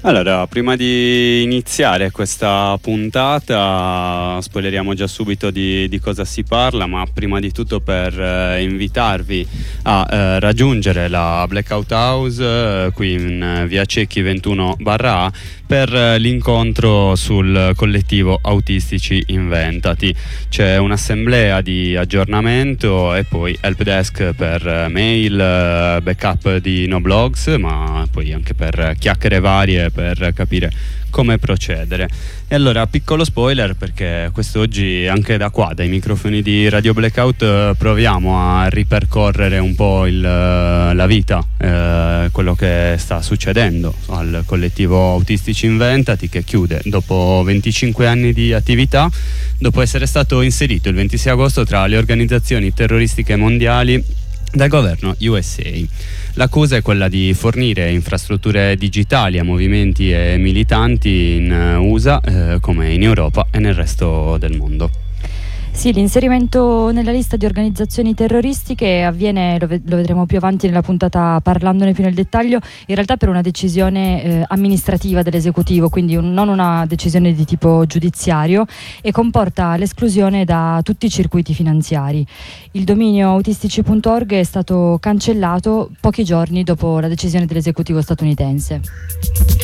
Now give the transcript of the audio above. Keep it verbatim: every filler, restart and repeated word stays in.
Allora, prima di iniziare questa puntata, spoileriamo già subito di, di cosa si parla, ma prima di tutto per eh, invitarvi a eh, raggiungere la Blackout House eh, qui in eh, via Cecchi ventuno barra A per eh, l'incontro sul collettivo Autistici Inventati. C'è un'assemblea di aggiornamento e poi helpdesk per eh, mail, eh, backup di no blogs, ma poi anche per chiacchiere varie per capire come procedere. E allora, piccolo spoiler, perché quest'oggi anche da qua, dai microfoni di Radio Blackout, proviamo a ripercorrere un po' il, la vita, eh, quello che sta succedendo al collettivo Autistici Inventati, che chiude dopo venticinque anni di attività, dopo essere stato inserito il ventisei agosto tra le organizzazioni terroristiche mondiali dal governo U S A. L'accusa è quella di fornire infrastrutture digitali a movimenti e militanti in U S A, eh, come in Europa e nel resto del mondo. Sì, l'inserimento nella lista di organizzazioni terroristiche avviene, lo, ve- lo vedremo più avanti nella puntata parlandone più nel dettaglio, in realtà per una decisione eh, amministrativa dell'esecutivo, quindi un, non una decisione di tipo giudiziario, e comporta l'esclusione da tutti i circuiti finanziari. Il dominio autistici punto org è stato cancellato pochi giorni dopo la decisione dell'esecutivo statunitense.